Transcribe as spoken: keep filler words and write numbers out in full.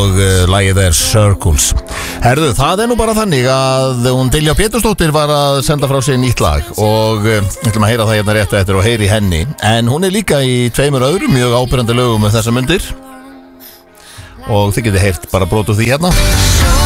og uh, lagið er Circles. Herðu, það er nú bara þannig að hún Diljá Pétursdóttir var að senda frá sér nýtt lag og uh, við ætlum að heyra það hérna rétt eftir og heyri henni. En hún er líka í tveimur öðrum mjög ábyrjandi lögum með þessa mundir og þið getið heyrt bara brot úr því hérna.